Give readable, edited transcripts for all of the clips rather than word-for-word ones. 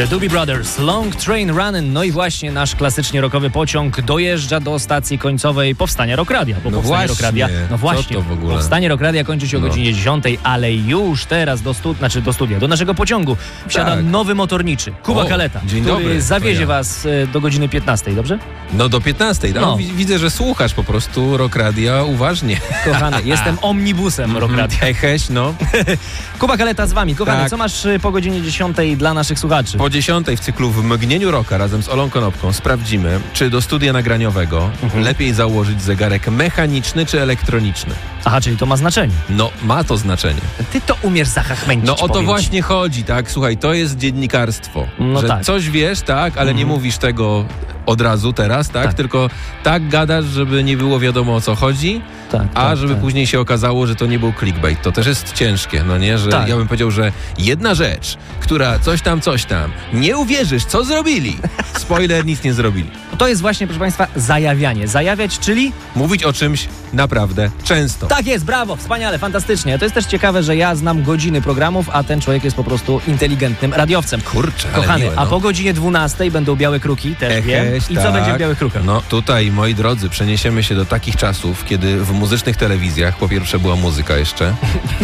The Doobie Brothers, Long Train Running. No i właśnie nasz klasycznie rockowy pociąg dojeżdża do stacji końcowej powstania Rock Radia. Bo powstanie Rock Radia, no właśnie, co to w ogóle? Powstanie Rock Radia kończy się o godzinie 10, ale już teraz do naszego pociągu wsiada nowy motorniczy, Kuba Kaleta, który zawiezie was do godziny 15, dobrze? No do 15. No. Widzę, że słuchasz po prostu Rock Radia uważnie. Kochany, jestem omnibusem Rock Radia. Heś, no. Kuba Kaleta z wami. Kochany, co masz po godzinie 10 dla naszych słuchaczy? Po 10 w cyklu W mgnieniu rocka razem z Olą Konopką sprawdzimy, czy do studia nagraniowego lepiej założyć zegarek mechaniczny czy elektroniczny. Aha, czyli to ma znaczenie. No, ma to znaczenie. Ty to umiesz zachachmęcić. No o to właśnie chodzi, tak? Słuchaj, to jest dziennikarstwo. No że tak. coś wiesz, tak, ale nie mówisz tego od razu teraz, tak? Tylko tak gadasz, żeby nie było wiadomo o co chodzi, żeby później się okazało, że to nie był clickbait. To też jest ciężkie, no nie? Że ja bym powiedział, że jedna rzecz, która coś tam, nie uwierzysz, co zrobili. Spoiler, nic nie zrobili. To jest właśnie, proszę Państwa, zajawianie. Zajawiać, czyli... mówić o czymś naprawdę często. Tak jest, brawo, wspaniale, fantastycznie. To jest też ciekawe, że ja znam godziny programów, a ten człowiek jest po prostu inteligentnym radiowcem. Kurczę, ale kochany, miłe, a po godzinie 12 będą Białe Kruki, też wiem. I co będzie w Białych Krukach? No tutaj, moi drodzy, przeniesiemy się do takich czasów, kiedy w muzycznych telewizjach po pierwsze była muzyka jeszcze,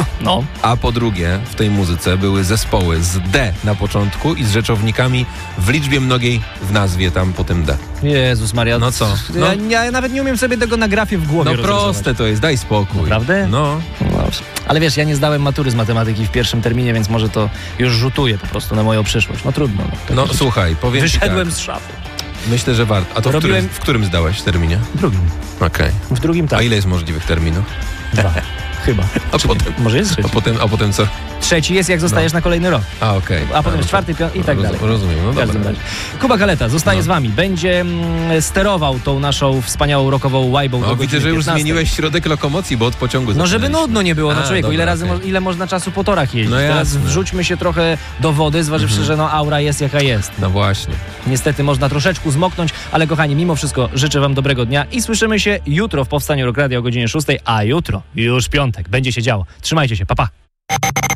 a po drugie w tej muzyce były zespoły z D na początku i z rzeczownikami w liczbie mnogiej w nazwie tam po tym D. Jezus Maria. No co? No. Ja nawet nie umiem sobie tego na grafie w głowie rozrysować. Proste to jest, daj spokój. Naprawdę? No. Ale wiesz, ja nie zdałem matury z matematyki w pierwszym terminie, więc może to już rzutuje po prostu na moją przyszłość. No trudno. No słuchaj, powiem Wyszedłem z szafy. Myślę, że warto. A to w którym zdałeś terminie? W drugim. Okej. W drugim tak. A ile jest możliwych terminów? 2. Chyba. A potem, może jest 3. A potem co? 3 jest, jak zostajesz na kolejny rok. A potem 4, 5 i tak dalej. Rozumiem, no dobra. Kuba Kaleta zostaje z wami. Będzie sterował tą naszą wspaniałą rockową łajbą. Widzę, że już 15. zmieniłeś środek lokomocji, bo od pociągu No żeby nudno nie było, człowieku. Dobra, ile można czasu po torach jeździć. No teraz jasne. wrzućmy się trochę do wody, zważywszy, że aura jest jaka jest. No właśnie. Niestety można troszeczkę zmoknąć, ale kochani, mimo wszystko życzę wam dobrego dnia i słyszymy się jutro w Powstaniu Rock Radio o godzinie 6, a jutro już piątek. Będzie się działo. Trzymajcie się, pa pa.